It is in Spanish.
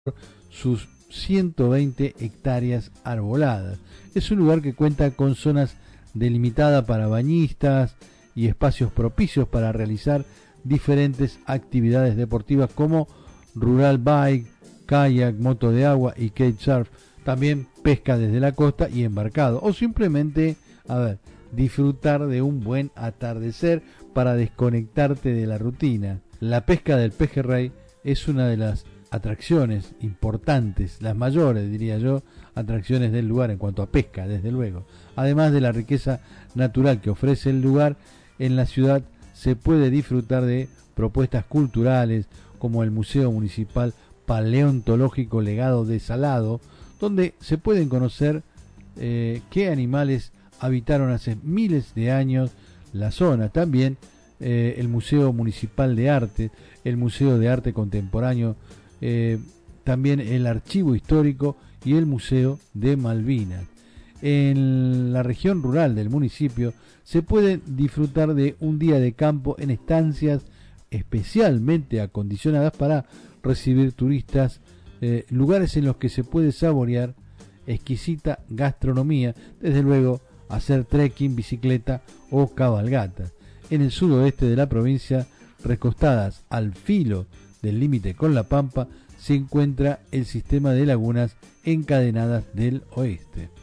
sus 120 hectáreas arboladas. Es un lugar que cuenta con zonas delimitadas para bañistas y espacios propicios para realizar diferentes actividades deportivas como rural bike, kayak, moto de agua y kitesurf. También pesca desde la costa y embarcado. O simplemente, disfrutar de un buen atardecer para desconectarte de la rutina. La pesca del pejerrey es una de las atracciones importantes, las mayores, diría yo, atracciones del lugar en cuanto a pesca, desde luego. Además de la riqueza natural que ofrece el lugar, en la ciudad se puede disfrutar de propuestas culturales como el Museo Municipal Paleontológico Legado de Salado, donde se pueden conocer qué animales habitaron hace miles de años la zona. También el Museo Municipal de Arte, el Museo de Arte Contemporáneo, también el Archivo Histórico y el Museo de Malvinas. En la región rural del municipio se puede disfrutar de un día de campo en estancias especialmente acondicionadas para recibir turistas, lugares en los que se puede saborear exquisita gastronomía, desde luego hacer trekking, bicicleta o cabalgata. En el sudoeste de la provincia, recostadas al filo del límite con La Pampa, se encuentra el sistema de lagunas encadenadas del oeste.